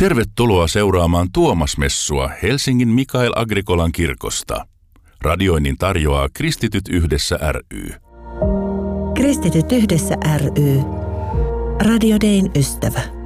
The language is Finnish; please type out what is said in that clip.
Tervetuloa seuraamaan Tuomasmessua Helsingin Mikael Agrikolan kirkosta. Radioinnin tarjoaa Kristityt yhdessä ry. Kristityt yhdessä ry. Radio Dayn ystävä.